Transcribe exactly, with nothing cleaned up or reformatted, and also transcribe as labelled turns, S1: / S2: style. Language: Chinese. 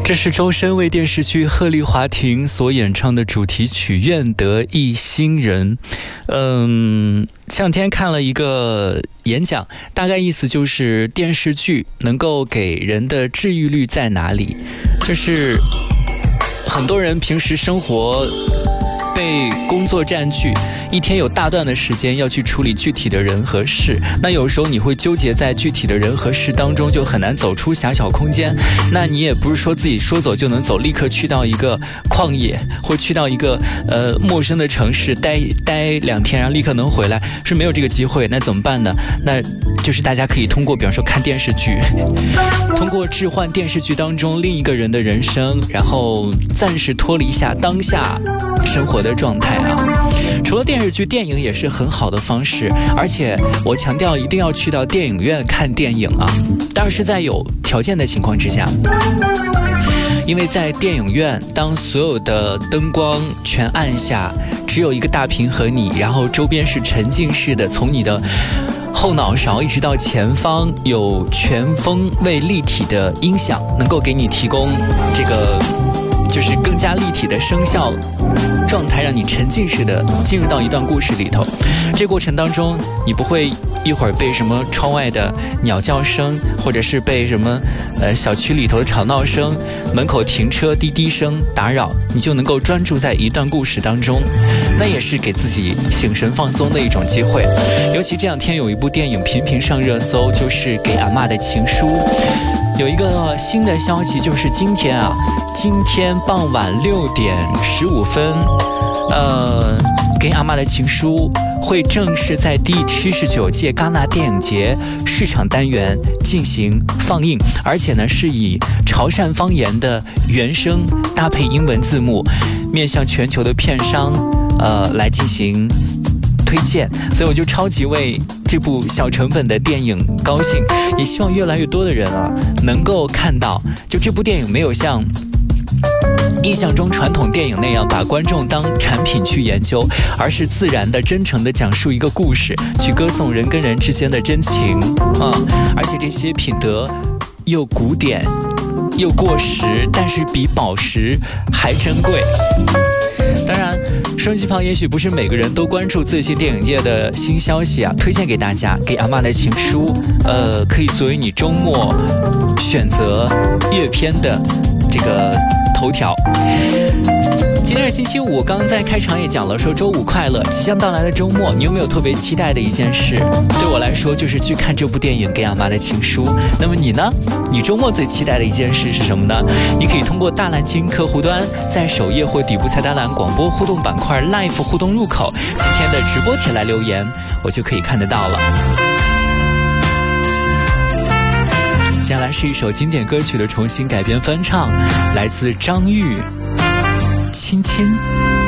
S1: 这是周深为电视剧《鹤唳华亭》所演唱的主题曲《愿得一心人》。嗯，前两天看了一个演讲，大概意思就是电视剧能够给人的治愈率在哪里？就是很多人平时生活被工作占据，一天有大段的时间要去处理具体的人和事，那有时候你会纠结在具体的人和事当中，就很难走出狭小空间。那你也不是说自己说走就能走，立刻去到一个旷野，或去到一个呃陌生的城市待待两天，然后立刻能回来，是没有这个机会。那怎么办呢？那就是大家可以通过比方说看电视剧，通过置换电视剧当中另一个人的人生，然后暂时脱离一下当下生活的状态啊。除了电视剧，电影也是很好的方式，而且我强调一定要去到电影院看电影啊，当然是在有条件的情况之下。因为在电影院，当所有的灯光全暗下，只有一个大屏和你，然后周边是沉浸式的，从你的后脑勺一直到前方有全方位立体的音响，能够给你提供这个就是更加立体的声效状态，让你沉浸式的进入到一段故事里头。这过程当中，你不会一会儿被什么窗外的鸟叫声，或者是被什么呃小区里头的吵闹声、门口停车滴滴声打扰，你就能够专注在一段故事当中。那也是给自己醒神放松的一种机会。尤其这两天有一部电影频频上热搜，就是《给阿嬷的情书》。有一个新的消息，就是今天啊，今天傍晚六点十五分，呃，给阿嬷的情书会正式在第七十九届戛纳电影节市场单元进行放映，而且呢是以潮汕方言的原声搭配英文字幕，面向全球的片商，呃，来进行推荐。所以我就超级为这部小成本的电影高兴，也希望越来越多的人啊能够看到，就这部电影没有像印象中传统电影那样把观众当产品去研究，而是自然的真诚的讲述一个故事，去歌颂人跟人之间的真情啊！而且这些品德又古典又过时，但是比宝石还珍贵。当然收音机旁也许不是每个人都关注最新电影界的新消息啊，推荐给大家给阿嬷的情书，呃，可以作为你周末选择阅片的这个头条。今天是星期五，我刚刚在开场也讲了，说周五快乐，即将到来的周末，你有没有特别期待的一件事？对我来说，就是去看这部电影《给阿嬷的情书》。那么你呢？你周末最期待的一件事是什么呢？你可以通过大蓝鲸客户端，在首页或底部菜单栏广播互动板块 Live 互动入口，今天的直播帖来留言，我就可以看得到了。接下来是一首经典歌曲的重新改编翻唱，来自张玉，亲亲。